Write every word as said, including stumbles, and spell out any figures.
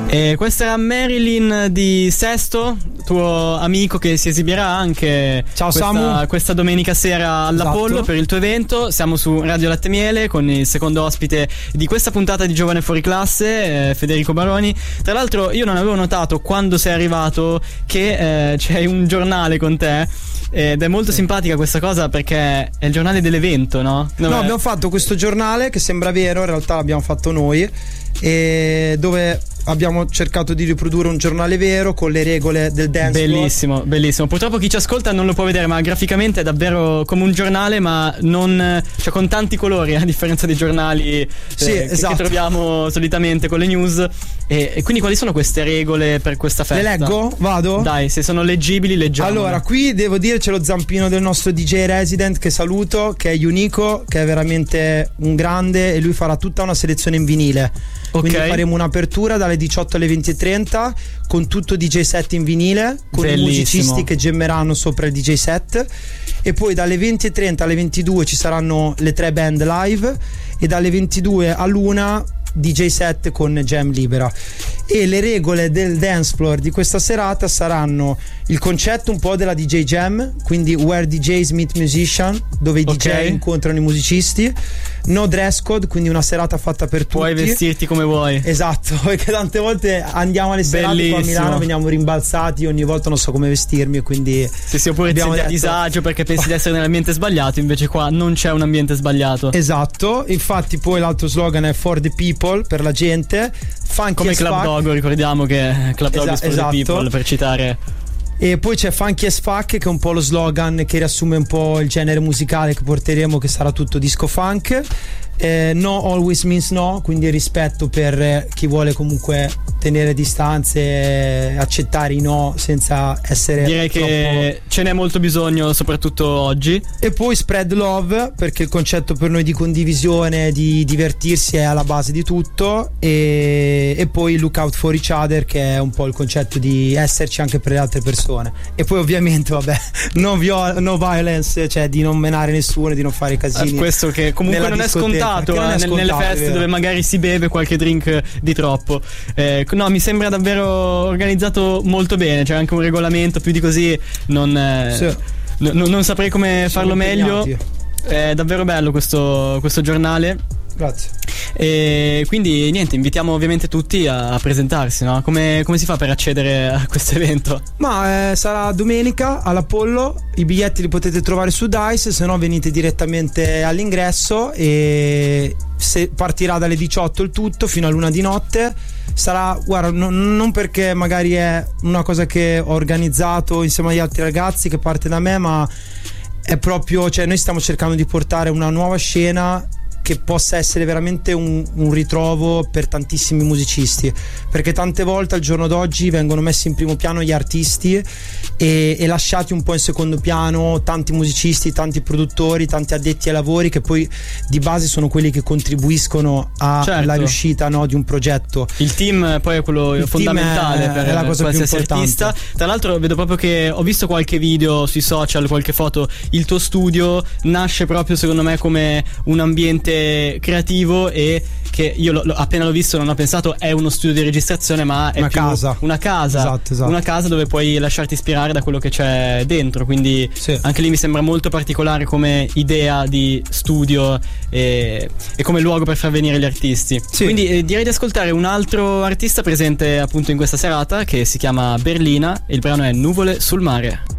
E questa era Marilyn di Sesto, tuo amico che si esibirà anche Ciao, questa, Samu. questa domenica sera all'Apollo, Esatto. per il tuo evento. Siamo su Radio Latte Miele con il secondo ospite di questa puntata di Giovane Fuori Classe, eh, Federico Baroni. Tra l'altro io non avevo notato quando sei arrivato che eh, c'è un giornale con te, ed è molto sì. simpatica questa cosa, perché è il giornale dell'evento, no? Dove... No, abbiamo fatto questo giornale che sembra vero, in realtà l'abbiamo fatto noi, e dove abbiamo cercato di riprodurre un giornale vero con le regole del dance. Bellissimo, bellissimo. Purtroppo chi ci ascolta non lo può vedere, ma graficamente è davvero come un giornale, ma non, cioè con tanti colori, a differenza dei giornali sì, eh, esatto. che troviamo solitamente con le news. E, e quindi quali sono queste regole per questa festa? Le leggo? Vado? Dai, se sono leggibili, leggiamo. Allora, qui devo dire c'è lo zampino del nostro D J resident, che saluto, che è Unico, che è veramente un grande, e lui farà tutta una selezione in vinile. Okay. Quindi faremo un'apertura dalle diciotto alle venti e trenta con tutto D J set in vinile, con Bellissimo. i musicisti che gemmeranno sopra il D J set, e poi dalle venti e trenta alle ventidue ci saranno le tre band live, e dalle ventidue all'una D J set con jam libera. E le regole del dance floor di questa serata saranno il concetto un po' della D J jam, quindi where D Js meet musician, dove i D J okay. incontrano i musicisti. No dress code, quindi una serata fatta per tutti. Puoi vestirti come vuoi. Esatto, perché tante volte andiamo alle serate Bellissimo. qua a Milano, veniamo rimbalzati, ogni volta non so come vestirmi, e quindi sì, sì, oppure ti senti a disagio perché pensi di essere nell'ambiente sbagliato, invece qua non c'è un ambiente sbagliato. Esatto, infatti poi l'altro slogan è for the people, per la gente. Funky come Club fuck. Dog, ricordiamo che Club Dog Esa- is for esatto. the people, per citare. E poi c'è Funky as Fuck, che è un po' lo slogan che riassume un po' il genere musicale che porteremo, che sarà tutto disco funk. Eh, no always means no, quindi il rispetto per chi vuole comunque tenere distanze e accettare i no senza essere direi troppo... che ce n'è molto bisogno, soprattutto oggi. E poi spread love, perché il concetto per noi di condivisione, di divertirsi, è alla base di tutto. E, e poi look out for each other, che è un po' il concetto di esserci anche per le altre persone. E poi ovviamente vabbè, no, viol- no violence, cioè di non menare nessuno, di non fare casini. Eh, questo che comunque non è, scontato, non è eh, scontato, nelle feste dove magari si beve qualche drink di troppo. Eh, no, mi sembra davvero organizzato molto bene, c'è anche un regolamento, più di così non, eh, sì. n- non saprei come Siamo farlo meglio. impegnati. È davvero bello questo, questo giornale. Grazie. E quindi niente, invitiamo ovviamente tutti a, a presentarsi, no? Come, come si fa per accedere a questo evento? Ma eh, sarà domenica all'Apollo, i biglietti li potete trovare su Dice, se no venite direttamente all'ingresso, e se partirà dalle diciotto il tutto fino all'una di notte. Sarà, guarda, no, non perché magari è una cosa che ho organizzato insieme agli altri ragazzi, che parte da me, ma è proprio, cioè noi stiamo cercando di portare una nuova scena che possa essere veramente un, un ritrovo per tantissimi musicisti, perché tante volte al giorno d'oggi vengono messi in primo piano gli artisti e, e lasciati un po' in secondo piano tanti musicisti, tanti produttori, tanti addetti ai lavori, che poi di base sono quelli che contribuiscono alla certo. riuscita, no, di un progetto. Il team poi è quello Il fondamentale è, per è la cosa qualsiasi più importante. artista. Tra l'altro vedo proprio che ho visto qualche video sui social, qualche foto. Il tuo studio nasce proprio, secondo me, come un ambiente creativo, e che io lo, lo, appena l'ho visto non ho pensato è uno studio di registrazione, ma è una più casa. una casa esatto, esatto. una casa dove puoi lasciarti ispirare da quello che c'è dentro, quindi sì. anche lì mi sembra molto particolare come idea di studio e, e come luogo per far venire gli artisti. Sì. Quindi eh, direi di ascoltare un altro artista presente appunto in questa serata, che si chiama Berlina, e il brano è Nuvole sul mare.